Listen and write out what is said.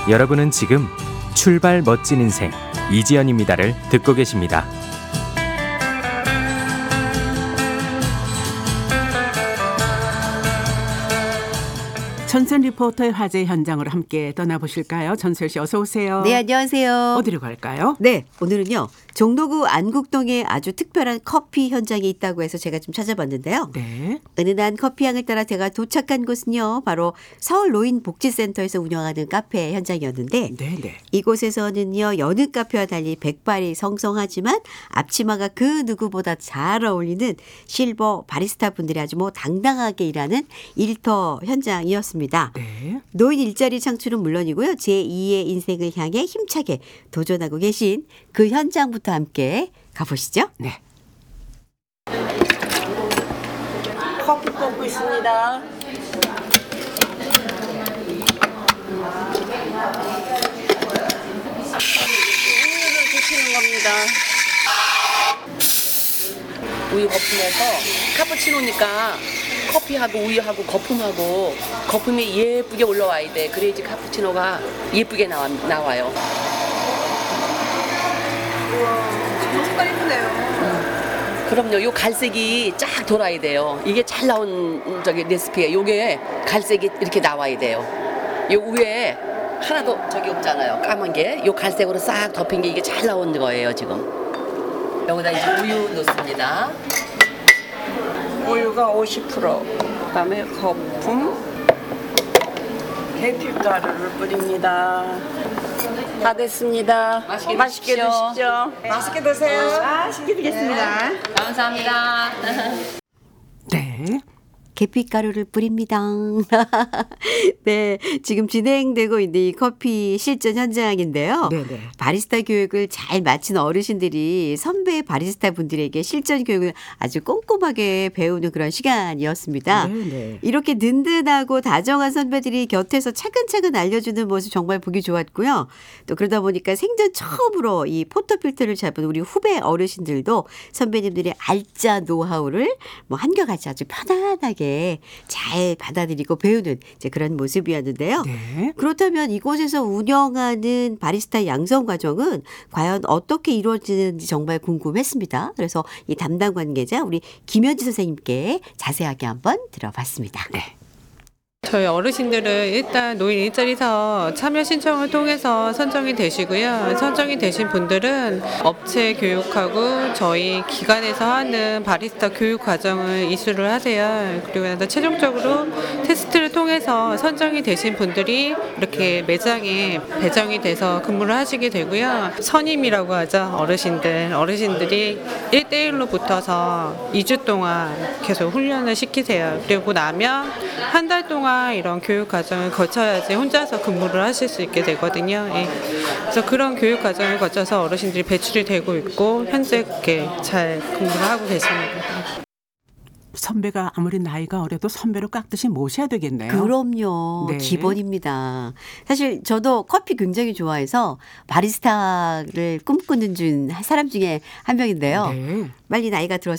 여러분은 지금 출발 멋진 인생 이지연입니다를 듣고 계십니다. 전선 리포터의 화제 현장으로 함께 떠나보실까요? 전설 씨 어서 오세요. 네, 안녕하세요. 어디로 갈까요? 네, 오늘은요. 종로구 안국동에 아주 특별한 커피 현장이 있다고 해서 제가 좀 찾아봤는데요. 네. 은은한 커피향을 따라 제가 도착한 곳은요. 바로 서울 노인복지센터에서 운영하는 카페 현장이었는데 네. 이곳에서는요. 여느 카페와 달리 백발이 성성하지만 앞치마가 그 누구보다 잘 어울리는 실버 바리스타 분들이 아주 뭐 당당하게 일하는 일터 현장이었습니다. 네. 노인 일자리 창출은 물론이고요. 제2의 인생을 향해 힘차게 도전하고 계신 그 현장부터 함께 가보시죠. 네. 커피 뽑고 있습니다. 우유를 드시는 겁니다. 우유 거품에서 카푸치노니까 커피하고 우유하고 거품이 예쁘게 올라와야 돼. 그래야지 카푸치노가 예쁘게 나와요. 색깔 이쁘네요. 그럼요. 요 갈색이 쫙 돌아야 돼요. 이게 잘 나온 레시피예요. 요게 갈색이 이렇게 나와야 돼요. 요 위에 하나도 없잖아요. 까만 게. 요 갈색으로 싹 덮인 게 이게 잘 나온 거예요, 지금. 여기다 이제 우유 넣습니다. 우유가 50%. 그다음에 거품, 계피가루를 뿌립니다. 다 됐습니다. 맛있게 드시죠. 맛있게 드세요. 맛있게 드겠습니다. 감사합니다. 네. 계피가루를 뿌립니다. 네, 지금 진행되고 있는 이 커피 실전 현장인데요. 네네. 바리스타 교육을 잘 마친 어르신들이 선배 바리스타 분들에게 실전 교육을 아주 꼼꼼하게 배우는 그런 시간이었습니다. 네네. 이렇게 든든하고 다정한 선배들이 곁에서 차근차근 알려주는 모습 정말 보기 좋았고요. 또 그러다 보니까 생전 처음으로 이 포토필터를 잡은 우리 후배 어르신들도 선배님들의 알짜 노하우를 뭐 한결같이 아주 편안하게 잘 받아들이고 배우는 이제 그런 모습이었는데요. 네. 그렇다면 이곳에서 운영하는 바리스타 양성 과정은 과연 어떻게 이루어지는지 정말 궁금했습니다. 그래서 이 담당 관계자 우리 김현지 선생님께 자세하게 한번 들어봤습니다. 네. 저희 어르신들은 일단 노인 일자리사업 참여 신청을 통해서 선정이 되시고요. 선정이 되신 분들은 업체 교육하고 저희 기관에서 하는 바리스타 교육 과정을 이수를 하세요. 그리고 나서 최종적으로 테스트를 통해서 선정이 되신 분들이 이렇게 매장에 배정이 돼서 근무를 하시게 되고요. 선임이라고 하죠. 어르신들이 1대1로 붙어서 2주 동안 계속 훈련을 시키세요. 그리고 나면 한 달 동안 이런 교육 과정을 거쳐야지 혼자서 근무를 하실 수 있게 되거든요. 예. 그래서 그런 교육 과정을 거쳐서 어르신들이 배출이 되고 있고 현재 이렇게 잘 근무를 하고 계십니다. 선배가 아무리 나이가 어려도 선배로 깍듯이 모셔야 되겠네요. 그럼요. 네. 기본입니다. 사실 저도 커피 굉장히 좋아해서 바리스타를 꿈꾸는 사람 중에 한 명인데요. 네. 빨리 나이가 들어서